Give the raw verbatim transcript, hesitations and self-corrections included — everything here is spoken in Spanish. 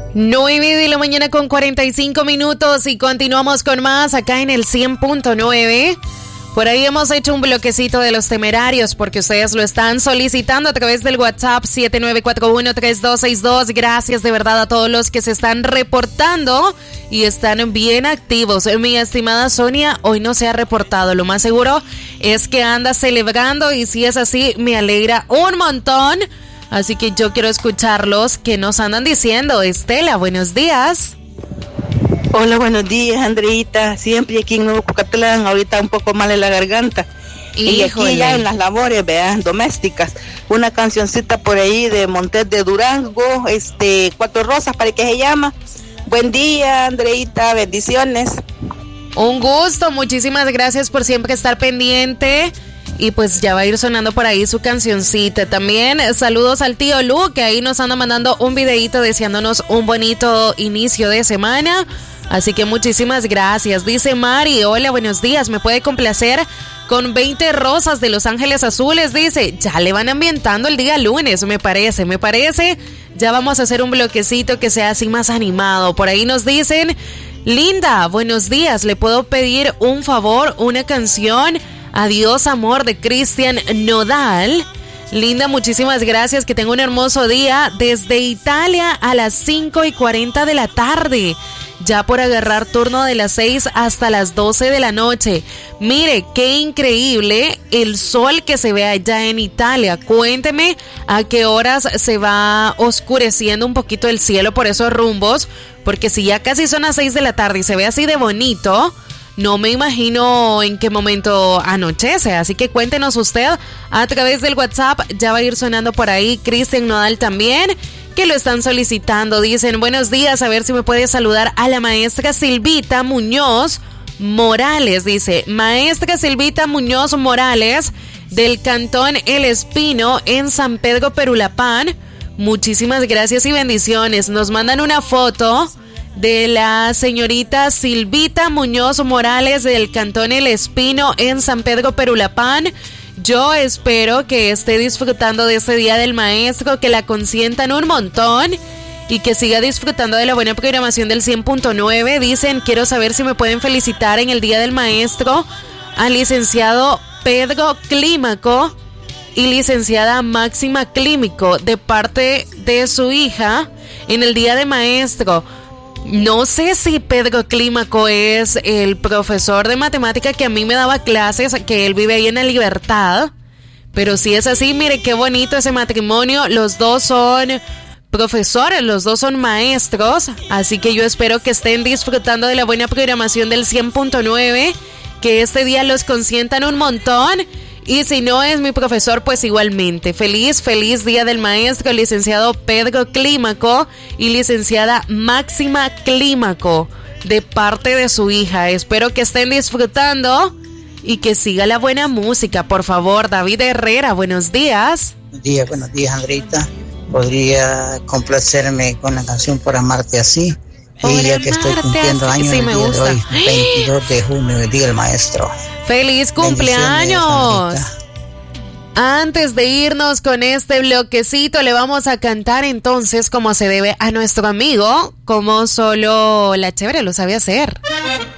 nueve de la mañana con cuarenta y cinco minutos y continuamos con más acá en el cien punto nueve. Por ahí hemos hecho un bloquecito de los temerarios porque ustedes lo están solicitando a través del WhatsApp siete nueve cuatro uno tres dos seis dos. Gracias de verdad a todos los que se están reportando y están bien activos. Mi estimada Sonia hoy no se ha reportado. Lo más seguro es que anda celebrando y si es así me alegra un montón. Así que yo quiero escucharlos que nos andan diciendo. Estela, buenos días. Hola, buenos días, Andreita. Siempre aquí en Nuevo Cucatlán, ahorita un poco mal en la garganta. Híjole. Y aquí ya en las labores, vean, domésticas. Una cancioncita por ahí de Montes de Durango, este, Cuatro Rosas, ¿para qué se llama? Buen día, Andreita, bendiciones. Un gusto, muchísimas gracias por siempre estar pendiente. Y pues ya va a ir sonando por ahí su cancioncita. También saludos al tío Lu, que ahí nos anda mandando un videíto deseándonos un bonito inicio de semana. Así que muchísimas gracias. Dice Mari, hola, buenos días. ¿Me puede complacer con veinte rosas de Los Ángeles Azules? Dice, ya le van ambientando el día lunes, me parece, me parece. Ya vamos a hacer un bloquecito que sea así más animado. Por ahí nos dicen, Linda, buenos días. ¿Le puedo pedir un favor, una canción? Adiós amor de Cristian Nodal. Linda, muchísimas gracias, que tenga un hermoso día. Desde Italia a las cinco y cuarenta de la tarde, ya por agarrar turno de las seis hasta las doce de la noche. Mire, qué increíble el sol que se ve allá en Italia. Cuénteme a qué horas se va oscureciendo un poquito el cielo por esos rumbos, porque si ya casi son las seis de la tarde y se ve así de bonito, no me imagino en qué momento anochece, así que cuéntenos usted a través del WhatsApp. Ya va a ir sonando por ahí Cristian Nodal también, que lo están solicitando. Dicen, buenos días, a ver si me puede saludar a la maestra Silvita Muñoz Morales. Dice, maestra Silvita Muñoz Morales, del Cantón El Espino, en San Pedro Perulapán. Muchísimas gracias y bendiciones. Nos mandan una foto de la señorita Silvita Muñoz Morales del Cantón El Espino en San Pedro Perulapán. Yo espero que esté disfrutando de este Día del Maestro, que la consientan un montón y que siga disfrutando de la buena programación del cien punto nueve. Dicen, quiero saber si me pueden felicitar en el Día del Maestro al licenciado Pedro Clímaco y licenciada Máxima Clímico de parte de su hija en el Día de Maestro. No sé si Pedro Clímaco es el profesor de matemática que a mí me daba clases, que él vive ahí en La Libertad, pero si es así, mire qué bonito ese matrimonio. Los dos son profesores, los dos son maestros, así que yo espero que estén disfrutando de la buena programación del cien punto nueve, que este día los consientan un montón. Y si no es mi profesor, pues igualmente. Feliz, feliz Día del Maestro, licenciado Pedro Clímaco y licenciada Máxima Clímaco, de parte de su hija. Espero que estén disfrutando y que siga la buena música, por favor. David Herrera, buenos días. Buenos días, buenos días, Andreita. ¿Podría complacerme con la canción Por Amarte Así? Y ya que estoy cumpliendo años sí, el me día gusta. de hoy, veintidós de junio, el Día del Maestro. ¡Feliz cumpleaños! Antes de irnos con este bloquecito, le vamos a cantar entonces como se debe a nuestro amigo, como solo la chévere lo sabe hacer.